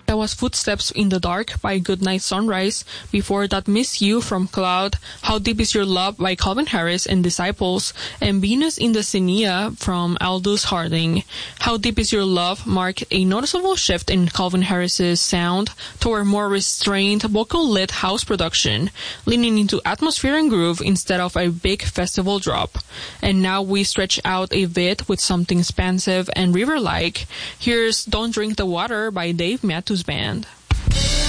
That was Footsteps in the Dark by Goodnight Sunrise. Before that, Miss You from Cloud, How Deep Is Your Love by Calvin Harris and Disciples, and Venus in the Xenia from Aldous Harding. How Deep Is Your Love marked a noticeable shift in Calvin Harris's sound toward more restrained, vocal-lit house production, leaning into atmosphere and groove instead of a big festival drop. And now we stretch out a bit with something expansive and river-like. Here's Don't Drink the Water by Dave Matthews Band.